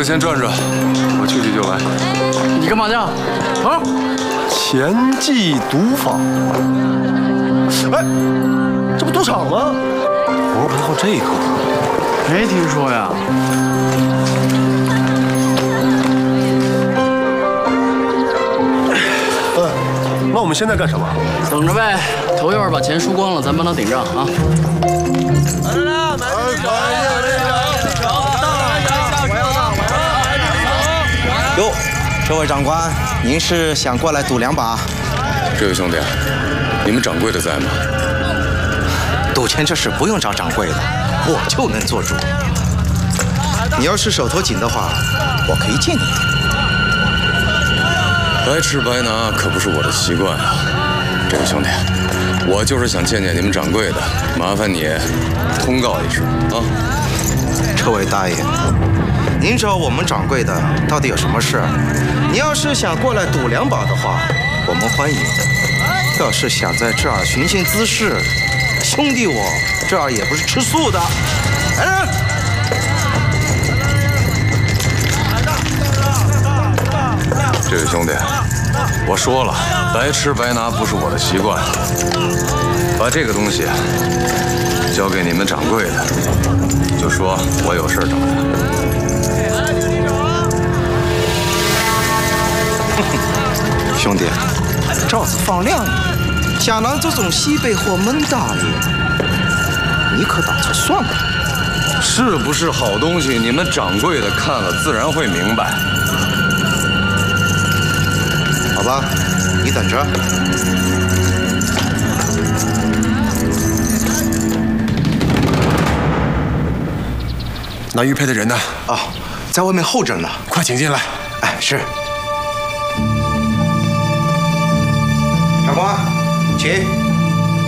先转转，我去就来。 你干嘛去？啊？ 前记赌坊。哎，这不赌场吗？我不知道这个。 没听说呀。 那我们现在干什么？ 等着呗，头一会儿把钱输光了，咱帮他顶账啊。 哟，这位长官，您是想过来赌2把？ 这位兄弟，你们掌柜的在吗？ 赌钱这事不用找掌柜的，我就能做主。你要是手头紧的话，我可以借你一点。 白吃白拿可不是我的习惯啊！这位兄弟，我就是想见见你们掌柜的，麻烦你通告一声啊！ 这位大爷，您找我们掌柜的到底有什么事？你要是想过来赌2把的话，我们欢迎；要是想在这儿寻衅滋事，兄弟我这儿也不是吃素的。来人！ 这位兄弟，我说了，白吃白拿不是我的习惯。把这个东西交给你们掌柜的，就说我有事找他。 兄弟，罩子放亮了，像咱这种西北货闷大爷，你可打错算盘。 是不是好东西？你们掌柜的看了自然会明白。 好吧，你等着。 那玉佩的人呢？ 哦，在外面候着呢。 快请进来。 哎，是。长官，请。